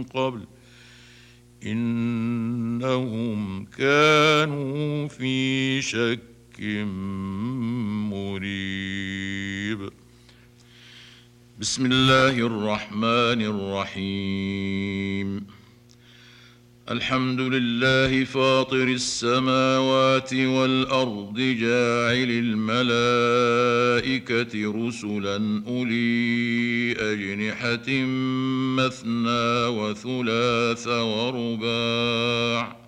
قبل إنهم كانوا في شك مريب. بسم الله الرحمن الرحيم. الحمد لله فاطر السماوات والأرض جاعل الملائكة رسلا أولي أجنحة مثنى وثلاث ورباع